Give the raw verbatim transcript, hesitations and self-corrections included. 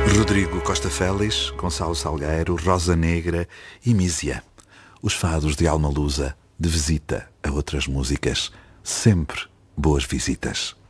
Rodrigo Costa Félix, Gonçalo Salgueiro, Rosa Negra e Mísia. Os fados de alma lusa, de visita a outras músicas. Sempre boas visitas.